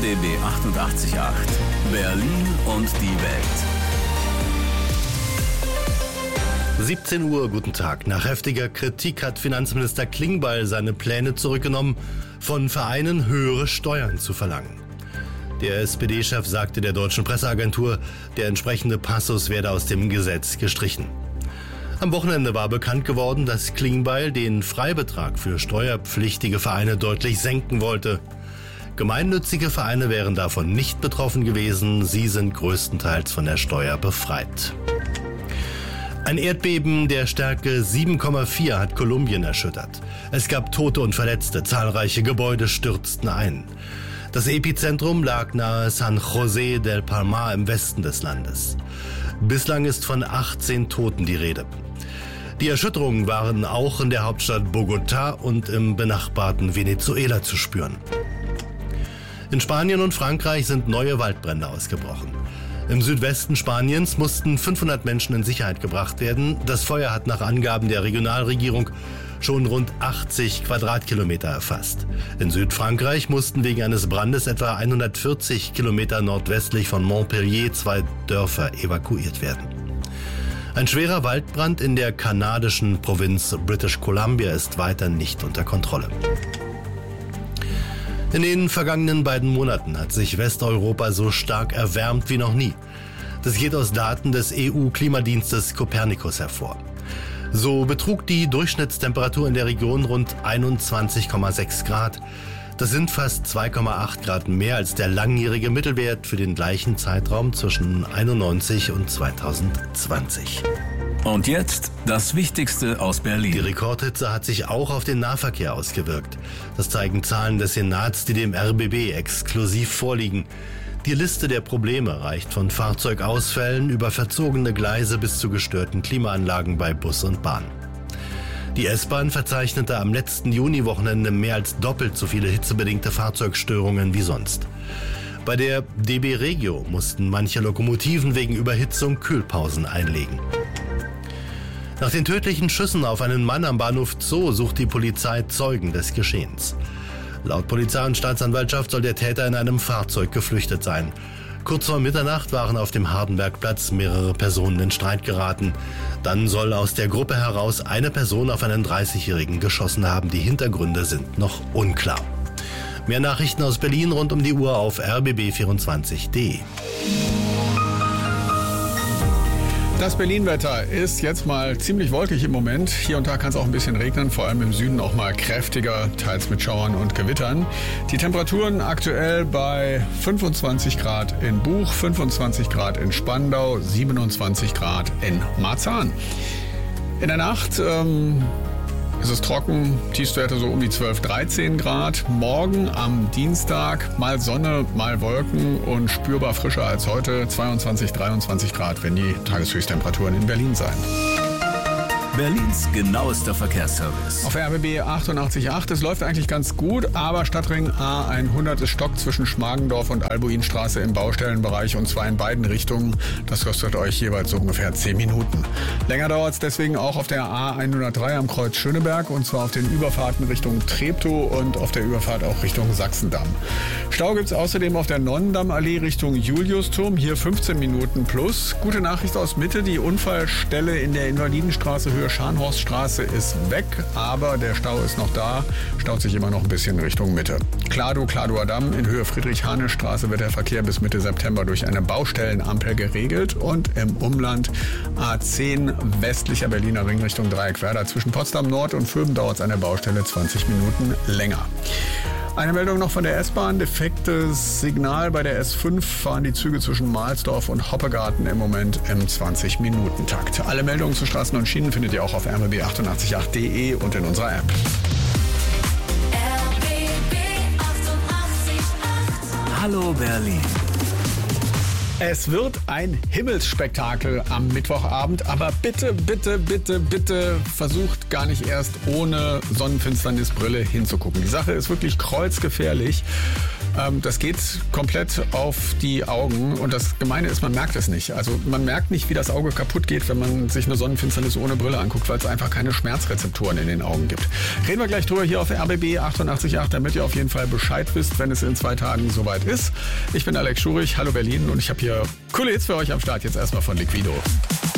RBB 88.8 Berlin und die Welt. 17 Uhr, guten Tag. Nach heftiger Kritik hat Finanzminister Klingbeil seine Pläne zurückgenommen, von Vereinen höhere Steuern zu verlangen. Der SPD-Chef sagte der deutschen Presseagentur, der entsprechende Passus werde aus dem Gesetz gestrichen. Am Wochenende war bekannt geworden, dass Klingbeil den Freibetrag für steuerpflichtige Vereine deutlich senken wollte. Gemeinnützige Vereine wären davon nicht betroffen gewesen, sie sind größtenteils von der Steuer befreit. Ein Erdbeben der Stärke 7,4 hat Kolumbien erschüttert. Es gab Tote und Verletzte, zahlreiche Gebäude stürzten ein. Das Epizentrum lag nahe San José del Palmar im Westen des Landes. Bislang ist von 18 Toten die Rede. Die Erschütterungen waren auch in der Hauptstadt Bogotá und im benachbarten Venezuela zu spüren. In Spanien und Frankreich sind neue Waldbrände ausgebrochen. Im Südwesten Spaniens mussten 500 Menschen in Sicherheit gebracht werden. Das Feuer hat nach Angaben der Regionalregierung schon rund 80 Quadratkilometer erfasst. In Südfrankreich mussten wegen eines Brandes etwa 140 Kilometer nordwestlich von Montpellier 2 Dörfer evakuiert werden. Ein schwerer Waldbrand in der kanadischen Provinz British Columbia ist weiter nicht unter Kontrolle. In den vergangenen beiden Monaten hat sich Westeuropa so stark erwärmt wie noch nie. Das geht aus Daten des EU-Klimadienstes Copernicus hervor. So betrug die Durchschnittstemperatur in der Region rund 21,6 Grad. Das sind fast 2,8 Grad mehr als der langjährige Mittelwert für den gleichen Zeitraum zwischen 1991 und 2020. Und jetzt das Wichtigste aus Berlin. Die Rekordhitze hat sich auch auf den Nahverkehr ausgewirkt. Das zeigen Zahlen des Senats, die dem RBB exklusiv vorliegen. Die Liste der Probleme reicht von Fahrzeugausfällen über verzogene Gleise bis zu gestörten Klimaanlagen bei Bus und Bahn. Die S-Bahn verzeichnete am letzten Juniwochenende mehr als doppelt so viele hitzebedingte Fahrzeugstörungen wie sonst. Bei der DB Regio mussten manche Lokomotiven wegen Überhitzung Kühlpausen einlegen. Nach den tödlichen Schüssen auf einen Mann am Bahnhof Zoo sucht die Polizei Zeugen des Geschehens. Laut Polizei und Staatsanwaltschaft soll der Täter in einem Fahrzeug geflüchtet sein. Kurz vor Mitternacht waren auf dem Hardenbergplatz mehrere Personen in Streit geraten. Dann soll aus der Gruppe heraus eine Person auf einen 30-Jährigen geschossen haben. Die Hintergründe sind noch unklar. Mehr Nachrichten aus Berlin rund um die Uhr auf rbb24.de. Das Berlin-Wetter ist jetzt mal ziemlich wolkig im Moment. Hier und da kann es auch ein bisschen regnen, vor allem im Süden auch mal kräftiger, teils mit Schauern und Gewittern. Die Temperaturen aktuell bei 25 Grad in Buch, 25 Grad in Spandau, 27 Grad in Marzahn. In der Nacht ist es trocken, Tiefstwerte so um die 12, 13 Grad. Morgen am Dienstag mal Sonne, mal Wolken und spürbar frischer als heute. 22, 23 Grad werden die Tageshöchsttemperaturen in Berlin sein. Berlins genauester Verkehrsservice. Auf RBB 88.8, es läuft eigentlich ganz gut, aber Stadtring A100 ist Stock zwischen Schmargendorf und Albuinstraße im Baustellenbereich und zwar in beiden Richtungen. Das kostet euch jeweils so ungefähr 10 Minuten. Länger dauert es deswegen auch auf der A103 am Kreuz Schöneberg und zwar auf den Überfahrten Richtung Treptow und auf der Überfahrt auch Richtung Sachsendamm. Stau gibt es außerdem auf der Nonnendammallee Richtung Juliusturm, hier 15 Minuten plus. Gute Nachricht aus Mitte, die Unfallstelle in der Invalidenstraße Höhe Scharnhorststraße ist weg, aber der Stau ist noch da, staut sich immer noch ein bisschen Richtung Mitte. Kladower Damm in Höhe Friedrich-Hahne-Straße wird der Verkehr bis Mitte September durch eine Baustellenampel geregelt und im Umland A10 westlicher Berliner Ring Richtung Dreieckwerder zwischen Potsdam Nord und Vöben dauert es an der Baustelle 20 Minuten länger. Eine Meldung noch von der S-Bahn. Defektes Signal bei der S5 fahren die Züge zwischen Mahlsdorf und Hoppegarten im Moment im 20-Minuten-Takt. Alle Meldungen zu Straßen und Schienen findet ihr auch auf rbb888.de und in unserer App. Hallo Berlin. Es wird ein Himmelsspektakel am Mittwochabend, aber bitte, bitte, bitte, bitte versucht gar nicht erst ohne Sonnenfinsternisbrille hinzugucken. Die Sache ist wirklich kreuzgefährlich. Das geht komplett auf die Augen und das Gemeine ist, man merkt es nicht. Also man merkt nicht, wie das Auge kaputt geht, wenn man sich eine Sonnenfinsternis ohne Brille anguckt, weil es einfach keine Schmerzrezeptoren in den Augen gibt. Reden wir gleich drüber hier auf RBB 88.8, damit ihr auf jeden Fall Bescheid wisst, wenn es in 2 Tagen soweit ist. Ich bin Alex Schurich, hallo Berlin und ich habe hier coole Hits für euch am Start. Jetzt erstmal von Liquido.